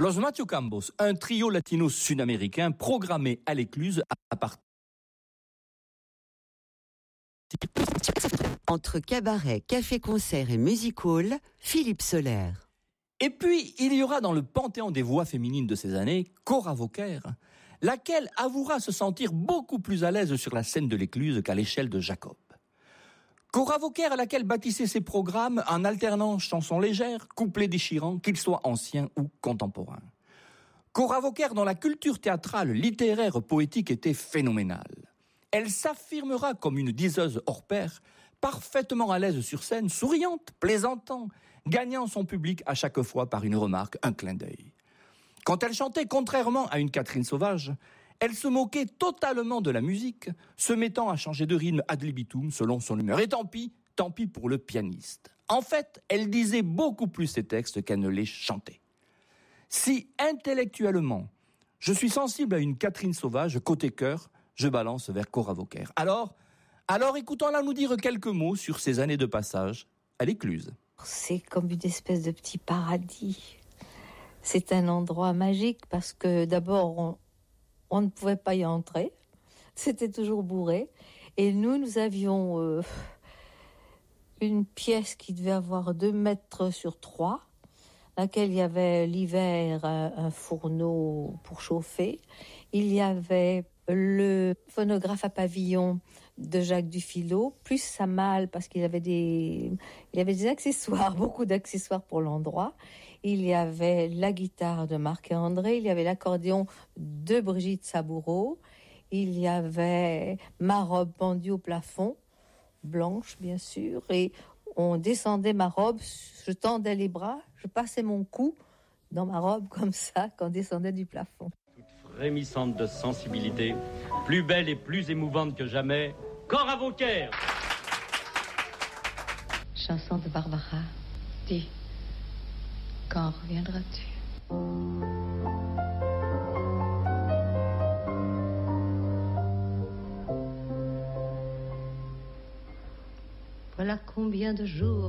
Los Machucambos, un trio latino-sud-américain programmé à l'Écluse à partir... Entre cabaret, café-concert et music-hall, Philippe Soler. Et puis, il y aura dans le panthéon des voix féminines de ces années, Cora Vauquer, laquelle avouera se sentir beaucoup plus à l'aise sur la scène de l'Écluse qu'à l'échelle de Jacob. Cora Vauquer, à laquelle bâtissait ses programmes en alternant chansons légères, couplets déchirants, qu'ils soient anciens ou contemporains. Cora Vauquer, dont la culture théâtrale, littéraire, poétique était phénoménale. Elle s'affirmera comme une diseuse hors pair, parfaitement à l'aise sur scène, souriante, plaisantant, gagnant son public à chaque fois par une remarque, un clin d'œil. Quand elle chantait, contrairement à une Catherine Sauvage, elle se moquait totalement de la musique, se mettant à changer de rythme ad libitum selon son humeur. Et tant pis pour le pianiste. En fait, elle disait beaucoup plus ses textes qu'elle ne les chantait. Si intellectuellement, je suis sensible à une Catherine Sauvage, côté cœur, je balance vers Cora Vauquer. Alors, écoutons-la nous dire quelques mots sur ses années de passage à l'Écluse. C'est comme une espèce de petit paradis. C'est un endroit magique parce que d'abord, on ne pouvait pas y entrer. C'était toujours bourré. Et nous avions une pièce qui devait avoir 2 mètres sur 3, laquelle il y avait l'hiver un fourneau pour chauffer. Il y avait le phonographe à pavillon de Jacques Dufilot, plus sa malle, parce qu'il y avait des accessoires, beaucoup d'accessoires pour l'endroit. Il y avait la guitare de Marc et André, il y avait l'accordéon de Brigitte Saboureau, il y avait ma robe pendue au plafond, blanche bien sûr, et on descendait ma robe, je tendais les bras, je passais mon cou dans ma robe comme ça, quand on descendait du plafond. Toute frémissante de sensibilité, plus belle et plus émouvante que jamais, Cora Vauquer. Chanson de Barbara. Dis, quand reviendras-tu? Voilà combien de jours